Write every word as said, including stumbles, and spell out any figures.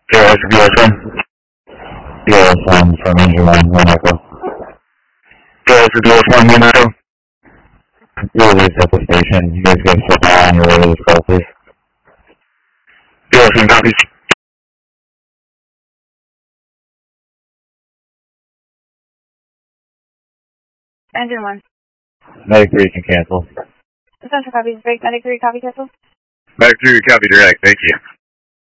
K S B S one. B S one from engine one, one echo. K S B S one, one echo. You're released at the station. You guys get stuff on your way to this call, please. B S one copies. Engine one. Medic three can cancel. Central copies, break. Medic three, copy cancel. Medic three, copy direct. Thank you.